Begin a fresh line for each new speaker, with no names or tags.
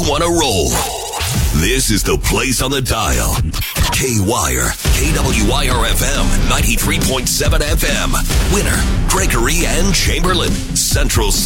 Want to roll. This is the place on the dial. K-Wire, KWIR-FM, 93.7 FM. Winner, Gregory and Chamberlain, Central